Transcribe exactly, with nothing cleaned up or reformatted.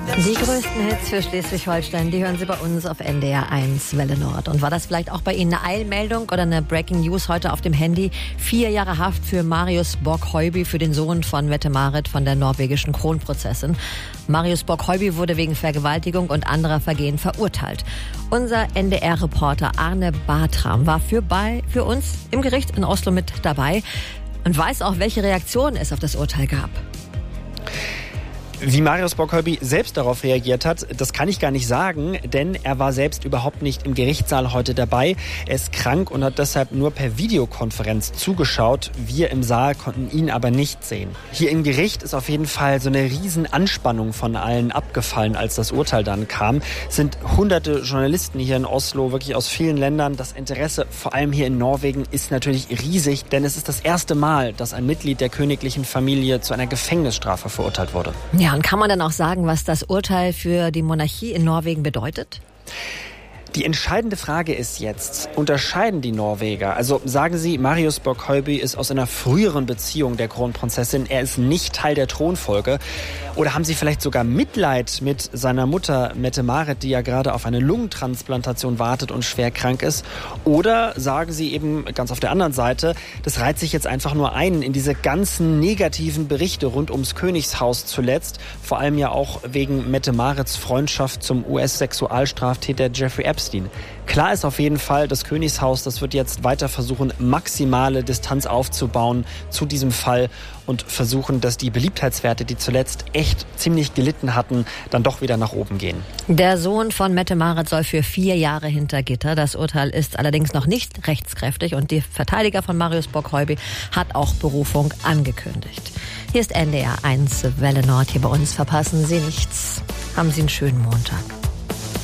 Die größten Hits für Schleswig-Holstein, die hören Sie bei uns auf N D R eins Welle Nord. Und war das vielleicht auch bei Ihnen eine Eilmeldung oder eine Breaking News heute auf dem Handy? Vier Jahre Haft für Marius Borg-Heuby, für den Sohn von Mette-Marit, von der norwegischen Kronprinzessin. Marius Borg-Heuby wurde wegen Vergewaltigung und anderer Vergehen verurteilt. Unser N D R-Reporter Arne Bartram war für, bei, für uns im Gericht in Oslo mit dabei und weiß auch, welche Reaktion es auf das Urteil gab. Wie Marius Borg-Heuby selbst darauf reagiert hat, das kann ich gar nicht sagen, denn er war selbst überhaupt nicht im Gerichtssaal heute dabei. Er ist krank und hat deshalb nur per Videokonferenz zugeschaut. Wir im Saal konnten ihn aber nicht sehen. Hier im Gericht ist auf jeden Fall so eine riesen Anspannung von allen abgefallen, als das Urteil dann kam. Es sind hunderte Journalisten hier in Oslo, wirklich aus vielen Ländern. Das Interesse, vor allem hier in Norwegen, ist natürlich riesig, denn es ist das erste Mal, dass ein Mitglied der königlichen Familie zu einer Gefängnisstrafe verurteilt wurde. Ja, und kann man dann auch sagen, was das Urteil für die Monarchie in Norwegen bedeutet? Die entscheidende Frage ist jetzt, unterscheiden die Norweger? Also sagen Sie, Marius Borg-Heuby ist aus einer früheren Beziehung der Kronprinzessin, er ist nicht Teil der Thronfolge. Oder haben Sie vielleicht sogar Mitleid mit seiner Mutter Mette-Marit, die ja gerade auf eine Lungentransplantation wartet und schwer krank ist? Oder sagen Sie eben ganz auf der anderen Seite, das reiht sich jetzt einfach nur ein in diese ganzen negativen Berichte rund ums Königshaus zuletzt, vor allem ja auch wegen Mette-Marits Freundschaft zum U S-Sexualstraftäter Jeffrey Epstein. Klar ist auf jeden Fall, das Königshaus, das wird jetzt weiter versuchen, maximale Distanz aufzubauen zu diesem Fall und versuchen, dass die Beliebtheitswerte, die zuletzt echt ziemlich gelitten hatten, dann doch wieder nach oben gehen. Der Sohn von Mette-Marit soll für vier Jahre hinter Gitter. Das Urteil ist allerdings noch nicht rechtskräftig und der Verteidiger von Marius Borg-Heuby hat auch Berufung angekündigt. Hier ist N D R eins Welle Nord. Hier bei uns verpassen Sie nichts. Haben Sie einen schönen Montag.